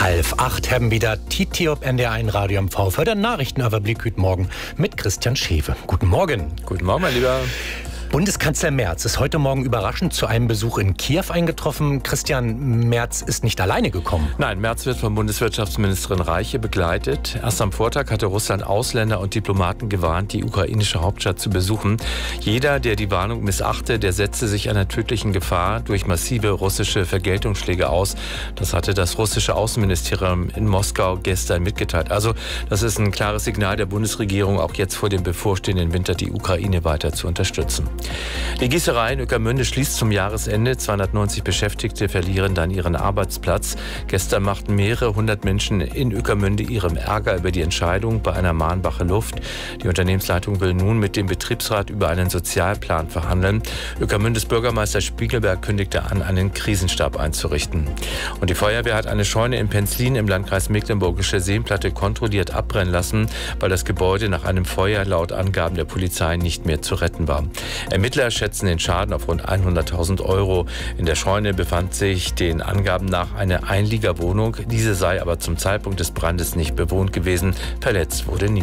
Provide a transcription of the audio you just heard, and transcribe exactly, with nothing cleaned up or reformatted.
Halb acht haben wieder Titi op N D R eins Radio M V für den Nachrichtenüberblick heute Morgen mit Christian Schewe. Guten Morgen. Guten Morgen, mein Lieber. Bundeskanzler Merz ist heute Morgen überraschend zu einem Besuch in Kiew eingetroffen. Christian, Merz ist nicht alleine gekommen. Nein, Merz wird von Bundeswirtschaftsministerin Reiche begleitet. Erst am Vortag hatte Russland Ausländer und Diplomaten gewarnt, die ukrainische Hauptstadt zu besuchen. Jeder, der die Warnung missachte, der setzte sich einer tödlichen Gefahr durch massive russische Vergeltungsschläge aus. Das hatte das russische Außenministerium in Moskau gestern mitgeteilt. Also das ist ein klares Signal der Bundesregierung, auch jetzt vor dem bevorstehenden Winter die Ukraine weiter zu unterstützen. Die Gießerei in Ueckermünde schließt zum Jahresende. zweihundertneunzig Beschäftigte verlieren dann ihren Arbeitsplatz. Gestern machten mehrere hundert Menschen in Ueckermünde ihrem Ärger über die Entscheidung bei einer Mahnwache Luft. Die Unternehmensleitung will nun mit dem Betriebsrat über einen Sozialplan verhandeln. Ueckermündes Bürgermeister Spiegelberg kündigte an, einen Krisenstab einzurichten. Und die Feuerwehr hat eine Scheune in Penzlin im Landkreis Mecklenburgische Seenplatte kontrolliert abbrennen lassen, weil das Gebäude nach einem Feuer laut Angaben der Polizei nicht mehr zu retten war. Ermittler schätzen den Schaden auf rund hunderttausend Euro. In der Scheune befand sich den Angaben nach eine Einliegerwohnung. Diese sei aber zum Zeitpunkt des Brandes nicht bewohnt gewesen. Verletzt wurde niemand.